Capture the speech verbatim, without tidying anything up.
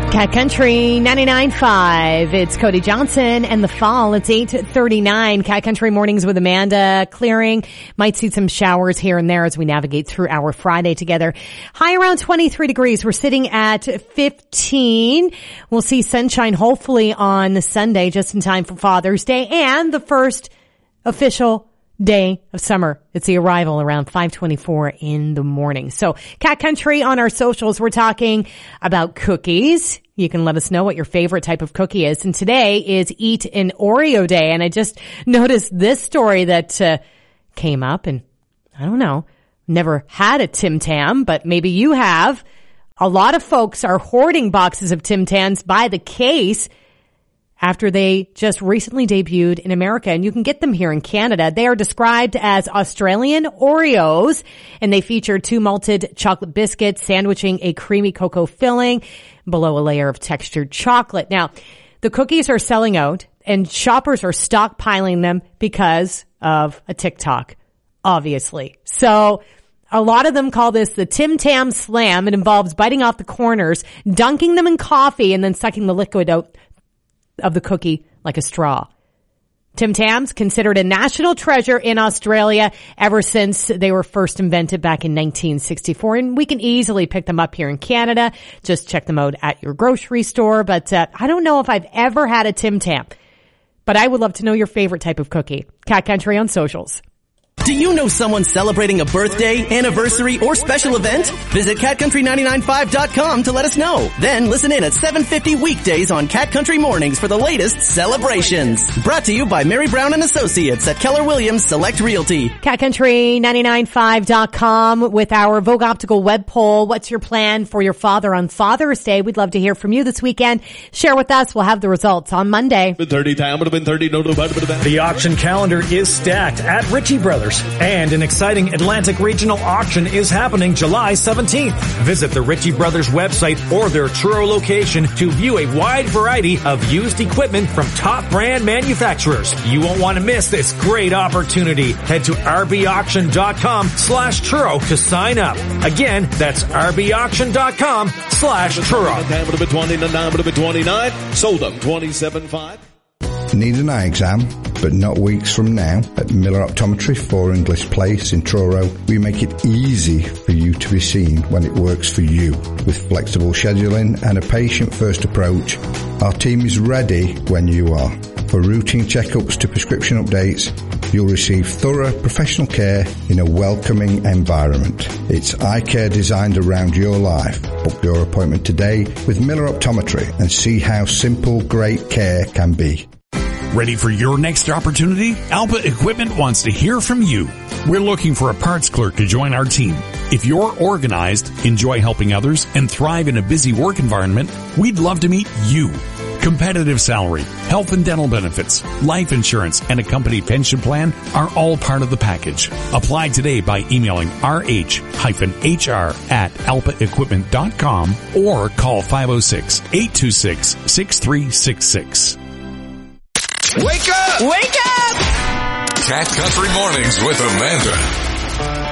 Cat Country ninety-nine point five. It's Cody Johnson and the fall. It's eight thirty-nine. Cat Country mornings with Amanda. Clearing. Might see some showers here and there as we navigate through our Friday together. High around twenty-three degrees. We're sitting at fifteen. We'll see sunshine hopefully on Sunday, just in time for Father's Day and the first official day of summer. It's the arrival around five twenty-four in the morning. So Cat Country on our socials, we're talking about cookies. You can let us know what your favorite type of cookie is. And today is Eat an Oreo Day. And I just noticed this story that uh, came up, and I don't know, never had a Tim Tam, but maybe you have. A lot of folks are hoarding boxes of Tim Tams by the case after they just recently debuted in America, and you can get them here in Canada. They are described as Australian Oreos, and they feature two malted chocolate biscuits sandwiching a creamy cocoa filling below a layer of textured chocolate. Now, the cookies are selling out, and shoppers are stockpiling them because of a TikTok, obviously. So a lot of them call this the Tim Tam Slam. It involves biting off the corners, dunking them in coffee, and then sucking the liquid out of the cookie like a straw. Tim Tams, considered a national treasure in Australia ever since they were first invented back in nineteen sixty-four. And we can easily pick them up here in Canada. Just check them out at your grocery store. But uh, I don't know if I've ever had a Tim Tam. But I would love to know your favorite type of cookie. Cat Country on socials. Do you know someone celebrating a birthday, anniversary, or special event? Visit cat country nine nine five dot com to let us know. Then listen in at seven fifty weekdays on Cat Country Mornings for the latest celebrations. Brought to you by Mary Brown and Associates at Keller Williams Select Realty. cat country nine nine five dot com with our Vogue Optical web poll. What's your plan for your father on Father's Day? We'd love to hear from you this weekend. Share with us. We'll have the results on Monday. thirty time would have been thirty. No, no, the auction calendar is stacked at Ritchie Brothers. And an exciting Atlantic Regional auction is happening July seventeenth. Visit the Ritchie Brothers website or their Truro location to view a wide variety of used equipment from top brand manufacturers. You won't want to miss this great opportunity. Head to rbauction.com slash Truro to sign up. Again, that's rbauction.com slash Truro. Time would have been twenty, nine would have been twenty-nine. Sold them twenty-seven five. Need an eye exam, but not weeks from now? At Miller Optometry, four English Place in Truro, we make it easy for you to be seen when it works for you. With flexible scheduling and a patient-first approach, our team is ready when you are. For routine checkups to prescription updates, you'll receive thorough professional care in a welcoming environment. It's eye care designed around your life. Book your appointment today with Miller Optometry and see how simple, great care can be. Ready for your next opportunity? Alpa Equipment wants to hear from you. We're looking for a parts clerk to join our team. If you're organized, enjoy helping others, and thrive in a busy work environment, we'd love to meet you. Competitive salary, health and dental benefits, life insurance, and a company pension plan are all part of the package. Apply today by emailing r h h r at alpa equipment dot com or call five oh six, eight two six, six three six six. Wake up! Wake up! Cat Country Mornings with Amanda.